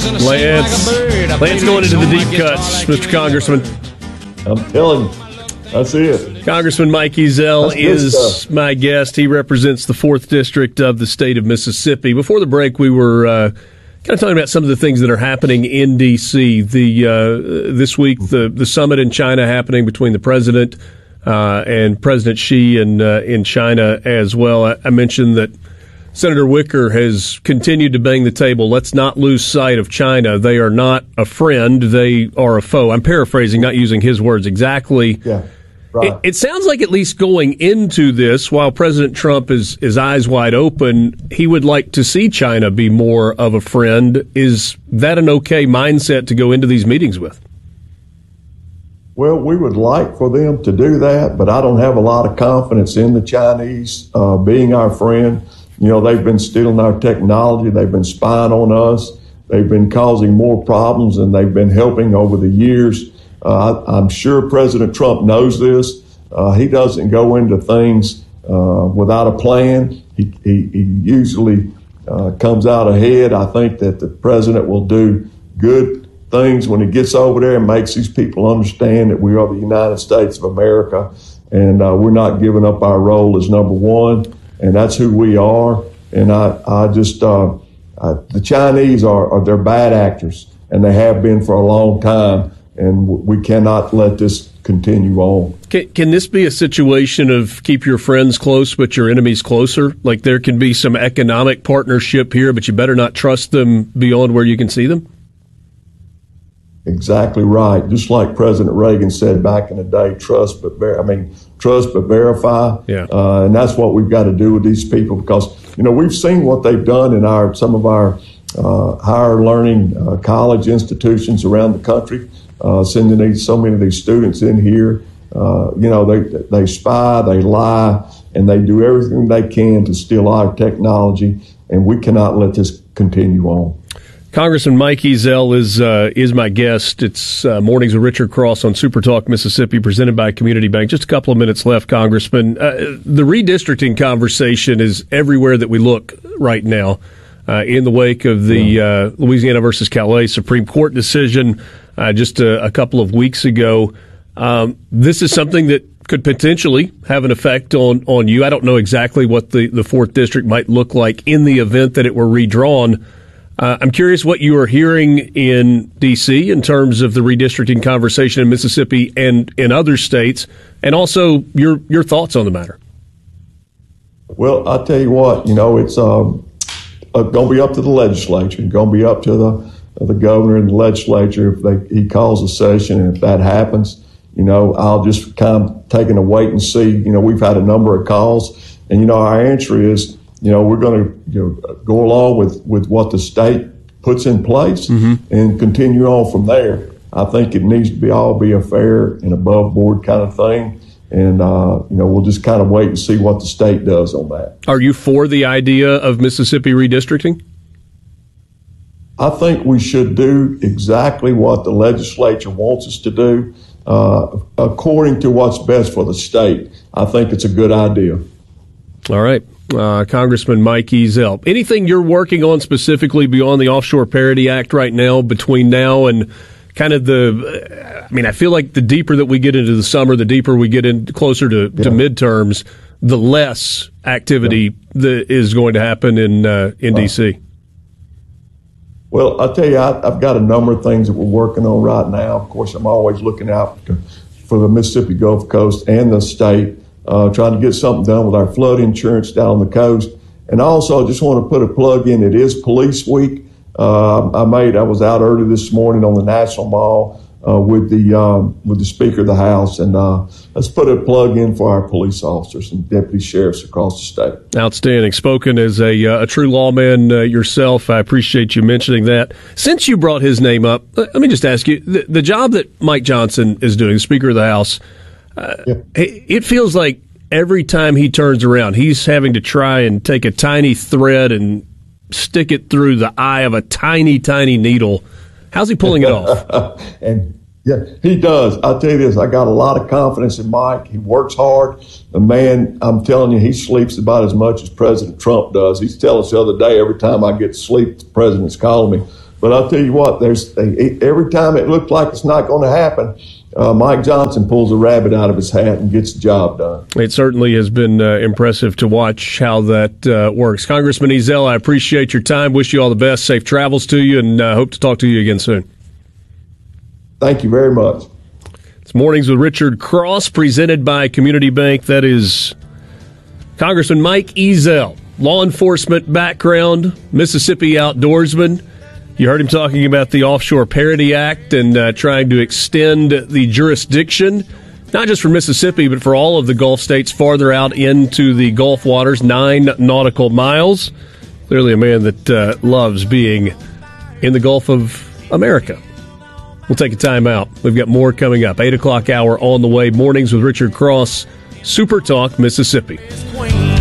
Lance going into the deep cuts, Mr. Congressman. I'm telling you, that's it. Congressman Mike Ezell is my guest. He represents the 4th District of the state of Mississippi. Before the break, we were kind of talking about some of the things that are happening in D.C. This week, the summit in China happening between the president and President Xi in China as well. I mentioned that Senator Wicker has continued to bang the table. Let's not lose sight of China. They are not a friend. They are a foe. I'm paraphrasing, not using his words exactly. Yeah, right. It sounds like, at least going into this, while President Trump is eyes wide open, he would like to see China be more of a friend. Is that an okay mindset to go into these meetings with? Well, we would like for them to do that, but I don't have a lot of confidence in the Chinese being our friend. You know, they've been stealing our technology. They've been spying on us. They've been causing more problems than they've been helping over the years. I'm sure President Trump knows this. He doesn't go into things without a plan. He usually comes out ahead. I think that the president will do good things when he gets over there and makes these people understand that we are the United States of America, and we're not giving up our role as number one. And that's who we are. And the Chinese they're bad actors, and they have been for a long time. And we cannot let this continue on. Can this be a situation of keep your friends close, but your enemies closer? Like there can be some economic partnership here, but you better not trust them beyond where you can see them? Exactly right. Just like President Reagan said back in the day, trust but verify. Yeah. And that's what we've got to do with these people, because, you know, we've seen what they've done in some of our higher learning college institutions around the country, sending so many of these students in here. They spy, they lie, and they do everything they can to steal our technology, and we cannot let this continue on. Congressman Mike Ezell is my guest. It's Mornings with Richard Cross on Super Talk Mississippi, presented by Community Bank. Just a couple of minutes left, Congressman. The redistricting conversation is everywhere that we look right now in the wake of the Louisiana versus Calais Supreme Court decision just a couple of weeks ago. This is something that could potentially have an effect on you. I don't know exactly what the 4th District might look like in the event that it were redrawn. I'm curious what you are hearing in D.C. in terms of the redistricting conversation in Mississippi and in other states, and also your thoughts on the matter. Well, I'll tell you what, it's going to be up to the legislature. It's going to be up to the governor and the legislature if he calls a session, and if that happens, I'll just kind of taking a wait and see. We've had a number of calls, and our answer is, we're going to go along with what the state puts in place and continue on from there. I think it needs to be a fair and above board kind of thing. And, we'll just kind of wait and see what the state does on that. Are you for the idea of Mississippi redistricting? I think we should do exactly what the legislature wants us to do, according to what's best for the state. I think it's a good idea. All right. Congressman Mike Ezell, anything you're working on specifically beyond the Offshore Parity Act right now, between now and kind of I feel like the deeper that we get into the summer, the deeper we get in closer to midterms, the less activity that is going to happen in D.C. Well, I'll tell you, I've got a number of things that we're working on right now. Of course, I'm always looking out for the Mississippi Gulf Coast and the state. Trying to get something done with our flood insurance down on the coast. And also, I just want to put a plug in. It is Police Week. I was out early this morning on the National Mall with the Speaker of the House, and let's put a plug in for our police officers and deputy sheriffs across the state. Outstanding. Spoken as a true lawman yourself, I appreciate you mentioning that. Since you brought his name up, let me just ask you, the job that Mike Johnson is doing, the Speaker of the House, it feels like every time he turns around, he's having to try and take a tiny thread and stick it through the eye of a tiny, tiny needle. How's he pulling it off? And yeah, he does. I'll tell you this, I got a lot of confidence in Mike. He works hard. The man, I'm telling you, he sleeps about as much as President Trump does. He's telling us the other day, every time I get to sleep, the president's calling me. But I'll tell you what, every time it looked like it's not going to happen, Mike Johnson pulls a rabbit out of his hat and gets the job done. It certainly has been impressive to watch how that works. Congressman Ezell, I appreciate your time. Wish you all the best. Safe travels to you, and hope to talk to you again soon. Thank you very much. It's Mornings with Richard Cross, presented by Community Bank. That is Congressman Mike Ezell, law enforcement background, Mississippi outdoorsman. You heard him talking about the Offshore Parity Act and trying to extend the jurisdiction, not just for Mississippi, but for all of the Gulf states farther out into the Gulf waters, 9 nautical miles. Clearly a man that loves being in the Gulf of America. We'll take a time out. We've got more coming up. 8 o'clock hour on the way. Mornings with Richard Cross, Super Talk, Mississippi.